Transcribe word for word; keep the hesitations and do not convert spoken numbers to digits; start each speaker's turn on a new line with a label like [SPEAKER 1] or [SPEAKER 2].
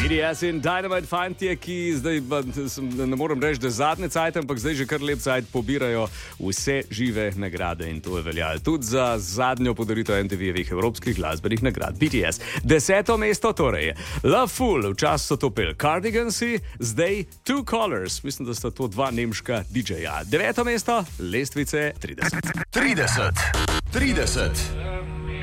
[SPEAKER 1] B T S in Dynamite fantje, ki zdaj, ne morem reči, da je zadnji cajt, ampak zdaj že kar lep cajt pobirajo vse žive nagrade in to je veljalo tudi za zadnjo podaritev M T V-jevih evropskih glasbenih nagrad. B T S. Deseto mesto torej. Love Fool, včasih so to pel Cardigansi, zdaj Two Colors, mislim, da sta to dva nemška D J-ja. Deveto mesto, lestvice trideset.
[SPEAKER 2] trideset. trideset.